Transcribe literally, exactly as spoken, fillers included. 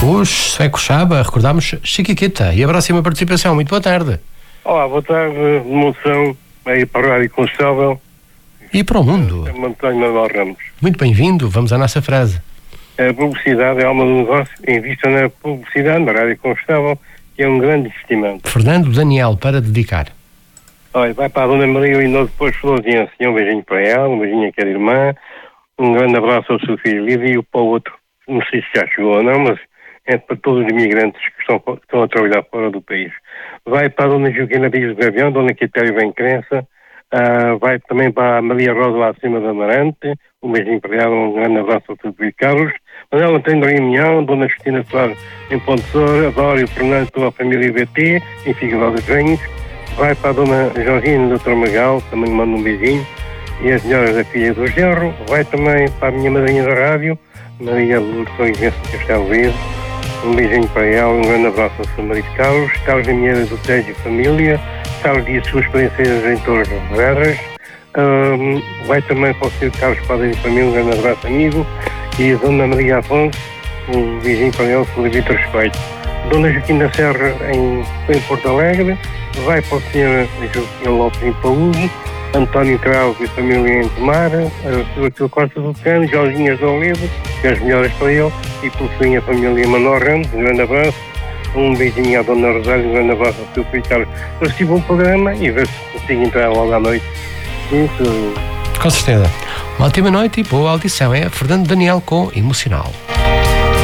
Vos, Sueco Chaba, recordámos Chiquiquita. E a próxima participação, muito boa tarde. Olá, boa tarde, moção aí para a Rádio Conselho. E para o mundo. É António Manuel Ramos. Muito bem-vindo, vamos à nossa frase. A publicidade é alma do negócio, invista na publicidade, na Rádio Conselho, que é um grande investimento. Fernando Daniel, para dedicar. Olha, vai para a Dona Maria e nós depois Florzinha, um beijinho para ela, um beijinho que é irmã, um grande abraço ao seu filho Lídio e para o outro, não sei se já chegou ou não, mas é para todos os imigrantes que estão, que estão a trabalhar fora do país. Vai para a Dona Joaquina Dias do Gavião, Dona Quitério Bem Crença, uh, vai também para a Maria Rosa lá acima da Amarante, um beijinho para ela, um grande abraço ao seu filho Carlos, Manuel Antônio da Reunião, Dona Justina Soares em Ponte Soura, Adório Fernando, toda a família B T, em Figueiredo dos Ganhos, vai para a Dona Jorginha do doutor Magal, também manda um beijinho, e as senhoras da filha do Genro, vai também para a minha madrinha da rádio, Maria Lourdes Ignacio de Castelo Verde, um beijinho para ela, um grande abraço ao seu marido Carlos, Carlos Amiera do Tejo Família, Carlos Dias suas experiências em Torres de Vedras, um, vai também para o senhor Carlos Padre de Família, um grande abraço amigo, e a Dona Maria Afonso, um beijinho para ela, com o devido respeito. Dona Joaquina Serra em, em Porto Alegre, vai para o senhor Joaquim Lopes em Paúso, António Cravo e família em Tomar, Artur Costa do Cano, Jorginhas do Olivo, que as melhores para ele, e por fim a família Manuel Ramos, um grande abraço, um beijinho à Dona Rosário, um grande abraço ao seu filho Carlos. Eu sigo um programa e ver se consigo entrar logo à noite. Isso. Com certeza. Uma ótima noite e boa audição. É Fernando Daniel com Emocional.